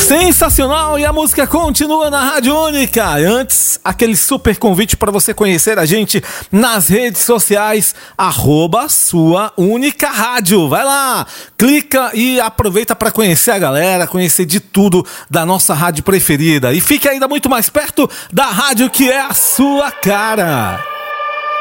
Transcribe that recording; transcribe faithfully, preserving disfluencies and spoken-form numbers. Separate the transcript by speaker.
Speaker 1: Sensacional! E a música continua na Rádio Única. Antes, aquele super convite para você conhecer a gente nas redes sociais, arroba Sua Única Rádio. Vai lá, clica e aproveita para conhecer a galera, conhecer de tudo da nossa rádio preferida. E fique ainda muito mais perto da rádio que é a sua cara.